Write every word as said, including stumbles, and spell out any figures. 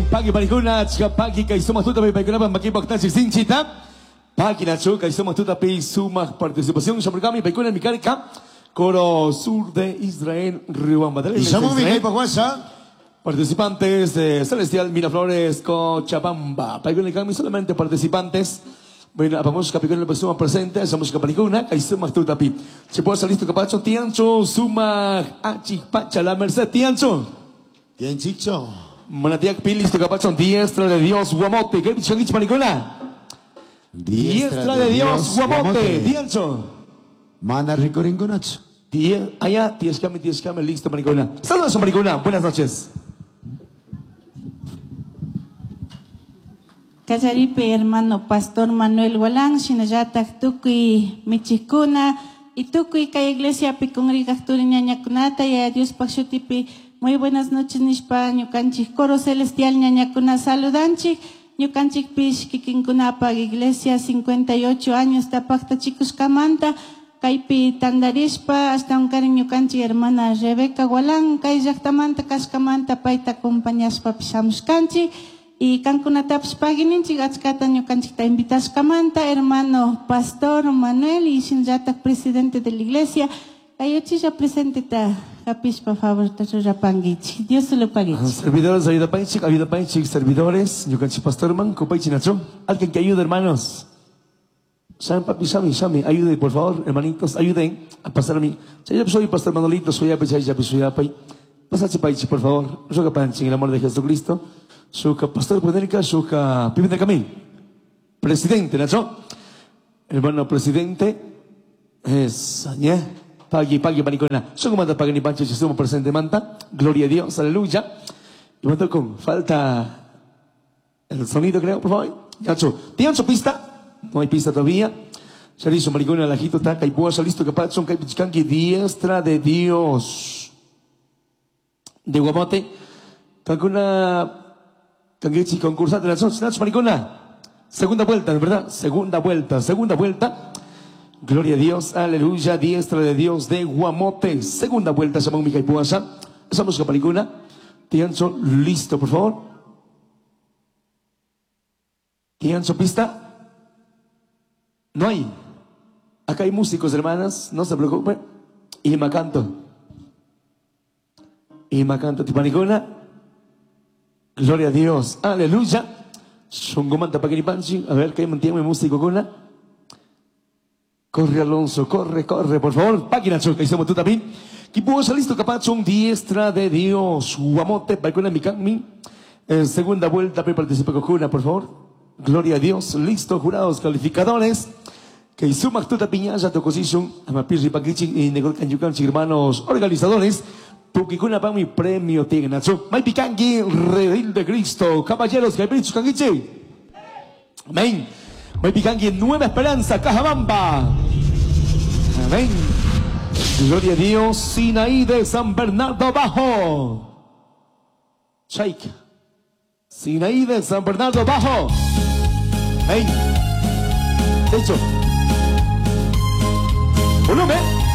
pagi parikuna chika pagi kay suma tuta may parikuna makibak na si Sinchita. Pagi na chu kay suma tuta pay suma participación sa programa parikuna mikarika Coro Sur de Israel Río Madrid. Y somos mi Paguasa. Participantes de Celestial Miraflores Cochabamba. Parikuna kami solamente participantes. Bueno, vamos a capítulo de suma presente, somos caparicuna, kay suma tuta pi. Si puedo salir tu capacho tiancho suma achipacha la merced tiancho. Tianchicho. Manatiak pilis tu capacho diestra de Dios guamote. ¿Qué dicho dicho paricuna? Diestra de Dios guamote. Tiancho. Mana ricoringonacho. Die, allá, tiescame, tiescame, listo paricuna. Saludos paricuna, buenas noches. Callaripe, hermano Pastor Manuel Gualán, Shinayatak Tukui Michikuna, y Tukui Kay Iglesia Picongrigaturi Ñañakunata, y a Dios Paxutipi, muy buenas noches, Nishpa, Ñucanchik Coro Celestial Ñañacuna, saludanchik, Ñucanchik Pish, Kikinkunapa, Iglesia, cincuenta y ocho años, Tapacta Chicos Camanta, Kaypi Tandarishpa, hasta un cariño canchi, hermana Rebeca Gualán, Kay Yactamanta, Cascamanta, Paita Compañaspa Pisamos Canchi, y Cancunataps Pagininchi, Gatzcata, Ñucanchita, invitas Camanta, hermano Pastor Manuel y Shinjata, presidente de la iglesia. Ayachilla presente ta, capish, por favor, Tachurapangichi. Dios se lo pague. Servidores, ayuda Paichik, ayuda Paichik, servidores, Ñucanchi Pastor Man, Copaichinacho. Alguien que ayude, hermanos. Shami, papi, Shami, Shami, ayude, por favor, hermanitos, ayuden a pasar a mí. Yo soy Pastor Manolito, soy Ape, soy Ape, soy Ape. Pasache Paichik, por favor. Roga Panchi, en el amor de Jesucristo. Suka Pastor Puernica, Suka Pimenta Camil. Presidente, Nacho. Hermano presidente. Es Añé. Pagui, pagui, panicona. Suka manda pagani pancho, si somos presente manta. Gloria a Dios, aleluya. Y me con falta el sonido, creo, por favor. Nacho, ¿tienen su pista? No hay pista todavía. Ya hizo maricona, el ajito, taca y puasa, listo, que pacho, que pichicanqui, diestra de Dios. De Guamote. Cancuna. Canguechi concursante de la Nacho Maricona. Segunda vuelta, ¿verdad? Segunda vuelta, segunda vuelta. Gloria a Dios, aleluya, diestra de Dios de Guamote. Segunda vuelta, se llama Micay Puasa. Esa música Maricona. Tiancho, listo, por favor. Tiancho, pista. No hay. Acá hay músicos, hermanas, no se preocupen. Y Macanto. Y Macanto, Tipanicona. Gloria a Dios, aleluya. Shungomanta Paquiripanchi. A ver, que mantiene músico con la. Corre Alonso, corre, corre, por favor. Página choca, hicimos tú también. Kipuosa listo, capachón, diestra de Dios. Guamote, Paicona Mikami. En segunda vuelta, participa con Juna, por favor. Gloria a Dios, listo, jurados, calificadores. Que hicimos tú también, ya tu posición. Amapirri Paquichi y Negor Canyucanchi, hermanos organizadores. Tukikuna para mi premio tiene Nacho. Maipicangi, redil de Cristo. Caballeros, que pincho canguichi. Amén. Maipicangi, Nueva Esperanza, Cajabamba. Amén. Gloria a Dios, Sinaí de San Bernardo Bajo. Shake. Sinaí de San Bernardo Bajo. Amén. Hecho. Volumen.